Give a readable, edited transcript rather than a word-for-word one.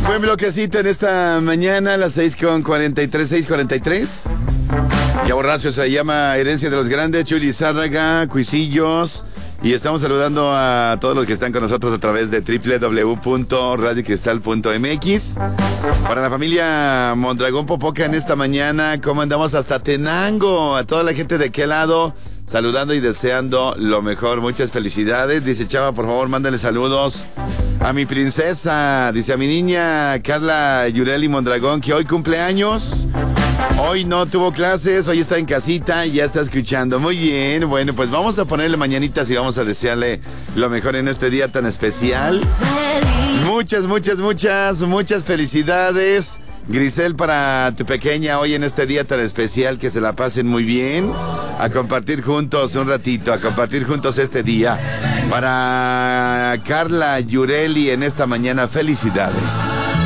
Buen bloquecito en esta mañana, a las 6:43. Ya borracho se llama Herencia de los Grandes, Chuli Zárraga, Cuisillos. Y estamos saludando a todos los que están con nosotros a través de www.radiocristal.mx. Para la familia Mondragón Popoca en esta mañana, ¿cómo andamos? Hasta Tenango, a toda la gente de aquel lado, saludando y deseando lo mejor. Muchas felicidades. Dice Chava, por favor, mándale saludos a mi princesa. Dice a mi niña Carla Yureli Mondragón, que hoy cumple años. Hoy no tuvo clases, hoy está en casita y ya está escuchando. Muy bien, bueno, pues vamos a ponerle mañanitas y vamos a desearle lo mejor en este día tan especial. Muchas felicidades, Grisel, para tu pequeña hoy en este día tan especial. Que se la pasen muy bien, a compartir juntos un ratito, a compartir juntos este día. Para Carla Yureli en esta mañana, felicidades.